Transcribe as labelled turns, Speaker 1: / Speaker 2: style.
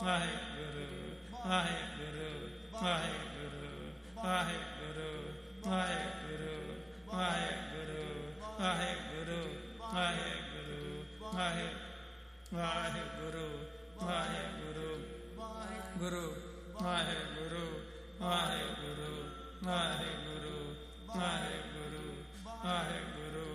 Speaker 1: Waheguru Waheguru Waheguru Waheguru Waheguru Waheguru Waheguru Waheguru Waheguru Waheguru Guru Waheguru Waheguru Waheguru Waheguru Waheguru